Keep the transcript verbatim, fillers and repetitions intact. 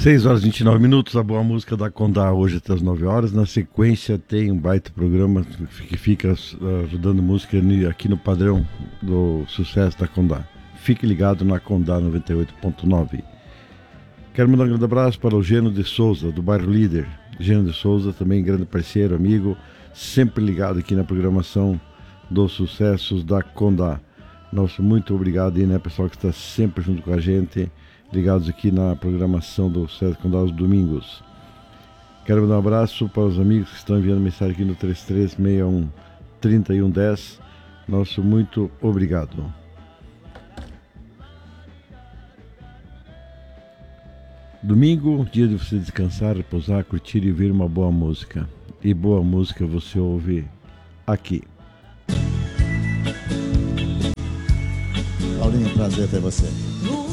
seis horas e vinte e nove minutos, a boa música da Condá hoje até as nove horas. Na sequência tem um baita programa que fica ajudando música aqui no padrão do sucesso da Condá. Fique ligado na Condá noventa e oito ponto nove. Quero mandar um grande abraço para o Geno de Souza, do bairro Líder. Geno de Souza, também grande parceiro, amigo, sempre ligado aqui na programação dos sucessos da Condá. Nosso muito obrigado aí, né, pessoal que está sempre junto com a gente, ligados aqui na programação do Sucesso Condá aos domingos. Quero mandar um abraço para os amigos que estão enviando mensagem aqui no três três seis um, três um um zero. Nosso muito obrigado. Domingo, dia de você descansar, repousar, curtir e ouvir uma boa música. E boa música você ouve aqui. Paulinho, prazer ter você.